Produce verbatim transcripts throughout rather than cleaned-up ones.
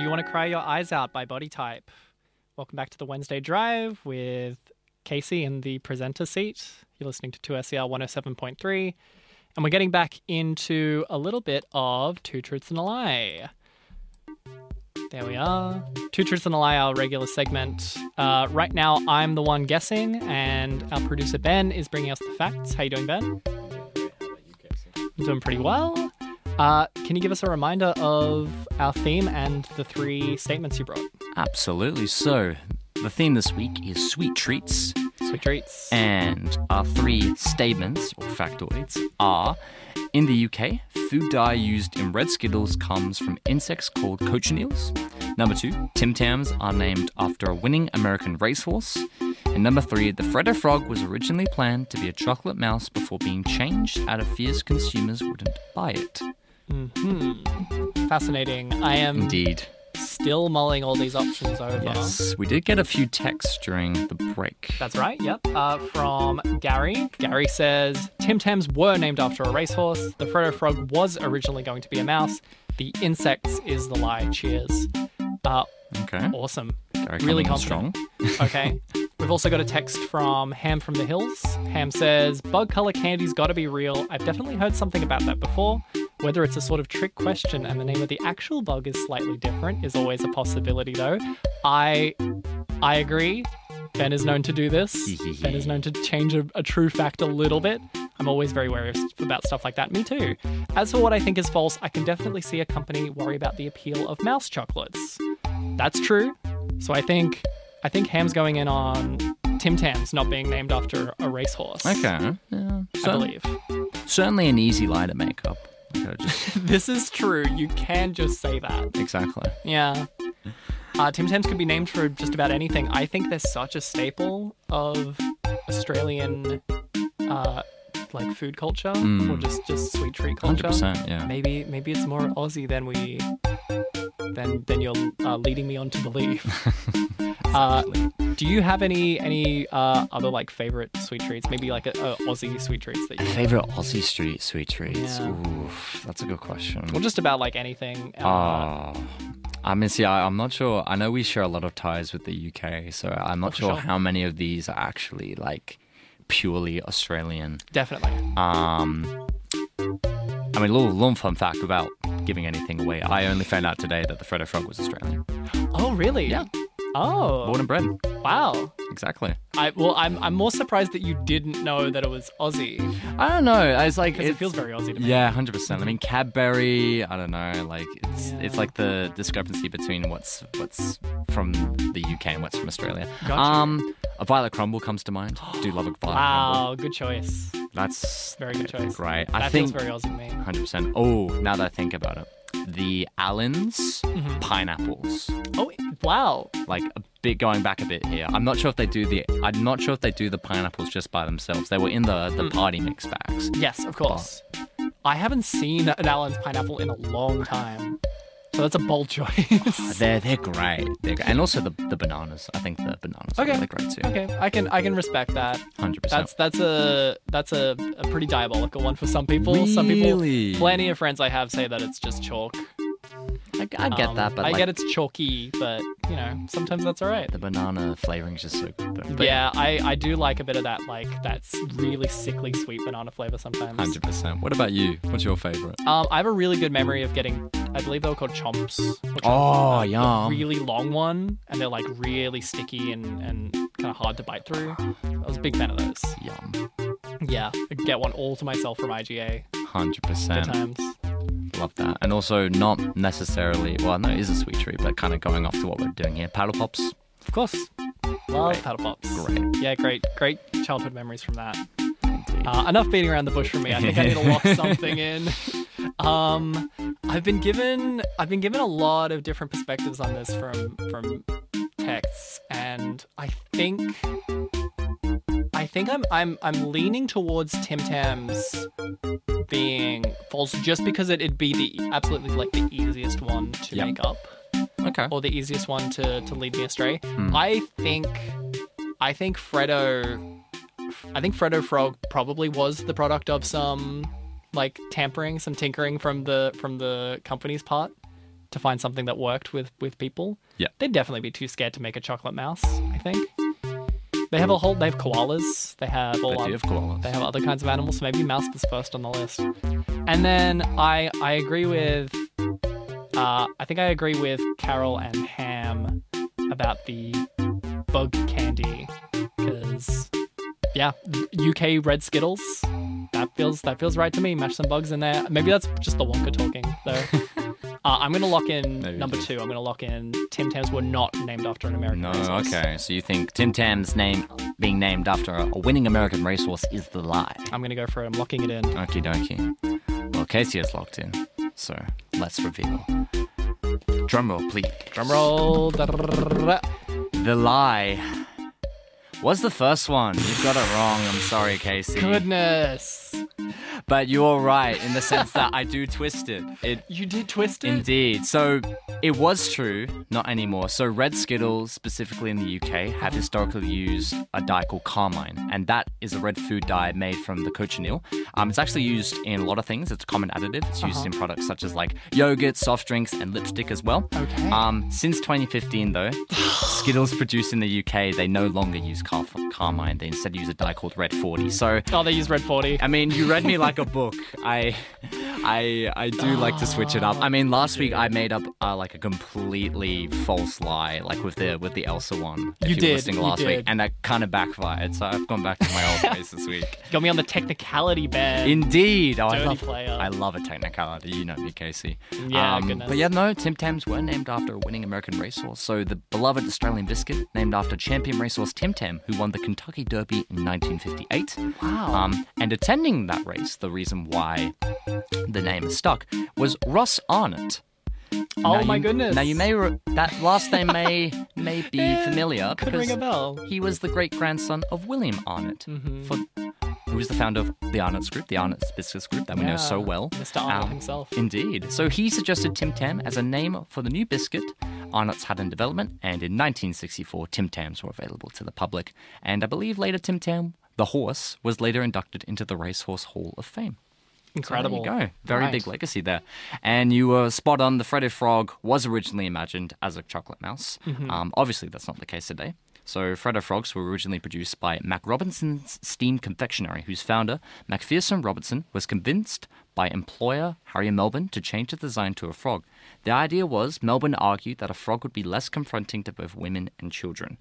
You Want to Cry Your Eyes Out by Body Type. Welcome back to the Wednesday Drive with Casey in the presenter seat. You're listening to two S E R one oh seven point three. And we're getting back into a little bit of Two Truths and a Lie. There we are. Two Truths and a Lie, our regular segment. Uh, right now, I'm the one guessing, and our producer Ben is bringing us the facts. How you doing, Ben? I'm doing pretty well. Uh, can you give us a reminder of our theme and the three statements you brought? Absolutely. So, the theme this week is sweet treats. Sweet treats. And our three statements, or factoids, are: in the U K, food dye used in red Skittles comes from insects called cochineals. Number two, Tim Tams are named after a winning American racehorse. And number three, the Freddo Frog was originally planned to be a chocolate mouse before being changed out of fears consumers wouldn't buy it. Mm-hmm. Fascinating. I am Indeed. still mulling all these options over. Yes, we did get a few texts during the break. That's right, yep. Uh, from Gary. Gary says, Tim Tams were named after a racehorse. The Freddo Frog was originally going to be a mouse. The insects is the lie. Cheers. Uh, Okay. Awesome. Gary Really coming confident. strong. Okay. We've also got a text from Ham from the Hills. Ham says, bug color candy's gotta be real. I've definitely heard something about that before. Whether it's a sort of trick question and the name of the actual bug is slightly different is always a possibility, though. I I agree. Ben is known to do this. Ben is known to change a, a true fact a little bit. I'm always very wary about stuff like that. Me too. As for what I think is false, I can definitely see a company worry about the appeal of mouse chocolates. That's true. So I think I think Ham's going in on Tim Tams not being named after a racehorse. Okay. Yeah. I So- believe. Certainly an easy lie to make up. Okay, just- This is true. You can just say that. exactly. Yeah. Uh, Tim Tams could be named for just about anything. I think they're such a staple of Australian uh, like food culture Mm. or just, just sweet treat one hundred culture. percent, yeah. Maybe maybe it's more Aussie than we than than you're uh, leading me on to believe. uh, do you have any any uh, other like favorite sweet treats? Maybe like a, a Aussie sweet treats that you Favorite Aussie street sweet treats? Yeah. Oof, that's a good question. or just about like anything. Uh, Oh, I mean, see, I, I'm not sure. I know we share a lot of ties with the U K, so I'm not Oh, for sure sure. how many of these are actually like purely Australian. Definitely. Um, I mean, little, little fun fact without giving anything away. I only found out today that the Freddo Frog was Australian. Oh really? Yeah. Oh Born and bred. wow. Exactly. I well, I'm I'm more surprised that you didn't know that it was Aussie I don't know. It's like because it it's- feels very Aussie to me. Yeah, one hundred percent. I mean, Cadbury, I don't know, like it's Yeah. it's like the discrepancy between what's what's from the U K and what's from Australia. Gotcha. Um, a Violet Crumble comes to mind. Do love a Violet Crumble. Wow, good choice. That's Very good choice. great. That I feels think very Aussie to me. one hundred percent. Oh, now that I think about it, the Allen's Mhm. pineapples, Oh wow. like a bit going back a bit here. I'm not sure if they do the. I'm not sure if they do the pineapples just by themselves. They were in the the Mm. party mix bags. Yes, of course. I haven't seen an Allen's pineapple in a long time, so that's a bold choice. They're they're great. They're great. And also the the bananas. I think the bananas Okay. are really great too. Okay, I can I can respect that. one hundred percent. That's that's a that's a, a pretty diabolical one for some people. Some people, Really? plenty of friends I have say that it's just chalk. I, I get Um, that, but I like, get it's chalky, but you know sometimes that's all right. the banana flavoring is just so good. Though. But Yeah, I, I do like a bit of that, like, that's really sickly sweet banana flavor sometimes. one hundred percent. What about you? What's your favorite? Um, I have a really good memory of getting, I believe they were called chomps. or Oh, chomps, a yum. really long one, and they're like really sticky and, and kind of hard to bite through. I was a big fan of those. Yum. Yeah, I could get one all to myself from I G A one hundred at percent. times. Love that. And also not necessarily, well, no, it is a sweet treat, but kind of going off to what we're doing here. Paddle Pops. Of course. Love Great. paddle pops. Great. Yeah, great, great childhood memories from that. Indeed. Uh, enough beating around the bush for me. I think I need to lock something in. Um, I've been given I've been given a lot of different perspectives on this from from texts, and I think I think I'm I'm I'm leaning towards Tim Tams being false just because it, it'd be the absolutely like the easiest one to Yep. make up, Okay. or the easiest one to, to lead me astray. Hmm. I think I think Freddo I think Freddo Frog probably was the product of some like tampering, some tinkering from the from the company's part. to find something that worked with, with people. Yeah. They'd definitely be too scared to make a chocolate mouse, I think. They have a whole, they have koalas. They have all They do have koalas. They have other kinds of animals, so maybe mouse was first on the list. And then I I agree with, uh, I think I agree with Carol and Ham about the bug candy, because yeah, U K red Skittles. That feels that feels right to me. Mash some bugs in there. Maybe that's just the Wonka talking, though. uh, I'm gonna lock in Maybe number it is. two. I'm gonna lock in Tim Tams were not named after an American No, racehorse. okay. So you think Tim Tam's name being named after a winning American racehorse is the lie? I'm gonna go for it. I'm locking it in. Okie dokie. Well, Casey is locked in, so let's reveal. Drum roll, please. Drum roll. Da-da-da-da-da. The lie was the first one. You got it wrong. I'm sorry, Casey. Goodness. But you're right in the sense that I do twist it. It You did twist it? Indeed. So it was true, not anymore. So red Skittles, specifically in the U K, have historically used a dye called carmine, and that is a red food dye made from the cochineal. Um, it's actually used in a lot of things. It's a common additive. It's used Uh-huh. in products such as like yogurt, soft drinks, and lipstick as well. Okay. Um, since twenty fifteen, though, Skittles produced in the U K, they no longer use car- carmine. They instead use a dye called red forty. So Oh, they use red forty. I mean, you read me like a book. I, I, I do like to switch it up. I mean, last week I made up uh, like a completely false lie, like with the with the Elsa one. If You were did, listening you last did. week, and that kind of backfired. So I've gone back to my old ways this week. Got me on the technicality bed. Indeed, oh, I Dirty love, player. I love a technicality. You know me, Casey. Yeah, um, goodness. But yeah, no, Tim Tams were named after a winning American racehorse. So the beloved Australian biscuit, named after champion racehorse Tim Tam, who won the Kentucky Derby in nineteen fifty-eight. Wow. Um, and attending that race, the reason why the name is stuck was Ross Arnott. Oh Now my you- goodness. Now you may re- that last name may may be Yeah, familiar could because ring a bell. he was the great grandson of William Arnott, Mhm. for, who was the founder of the Arnott's Group, the Arnott Biscuits Group that we know so Yeah, well. Mister Arnold Um, himself. Indeed. So he suggested Tim Tam as a name for the new biscuit Arnott's had in development, and in nineteen sixty-four, Tim Tams were available to the public. And I believe later Tim Tam, the horse, was later inducted into the Racehorse Hall of Fame. Incredible. So there you go. Very Right. big legacy there. And you were spot on. The Freddo Frog was originally imagined as a chocolate mouse. Mm-hmm. Um, obviously, that's not the case today. So Freddo Frogs were originally produced by Mac Robinson's Steam Confectionery, whose founder, Macpherson Robinson, was convinced by employer Harry Melbourne to change the design to a frog. The idea was Melbourne argued that a frog would be less confronting to both women and children,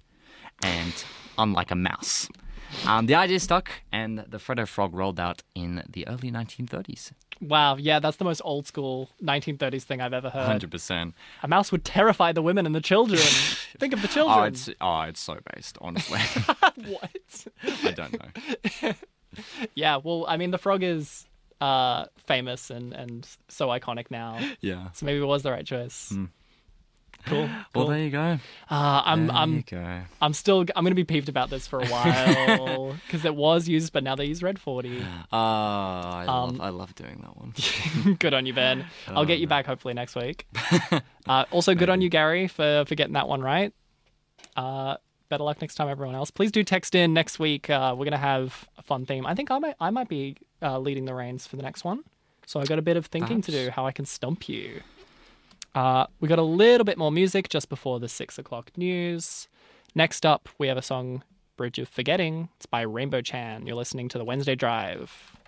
and unlike a mouse. Um, the idea stuck, and the Freddo Frog rolled out in the early nineteen thirties. Wow, yeah, that's the most old school nineteen thirties thing I've ever heard. one hundred percent. A mouse would terrify the women and the children. Think of the Oh, children. it's oh, it's so based, honestly. What? I don't know. Yeah, well, I mean, the frog is uh, famous and, and so iconic now. Yeah. So maybe it was the right choice. Cool. Well, cool. there you go. Uh, I'm There I'm you go. I'm still I'm gonna be peeved about this for a while because it was used, but now they use red forty. Ah, I Um, love I love doing that one. Good on you, Ben. I'll Oh, get you back hopefully next week. Uh, also, good on you, Gary, for for getting that one right. Uh, better luck next time, everyone else. Please do text in next week. Uh, we're gonna have a fun theme. I think I might I might be uh, leading the reins for the next one, so I got a bit of thinking to Perhaps. do how I can stump you. Uh, we got a little bit more music just before the six o'clock news. Next up, we have a song, Bridge of Forgetting. It's by Rainbow Chan. You're listening to the Wednesday Drive.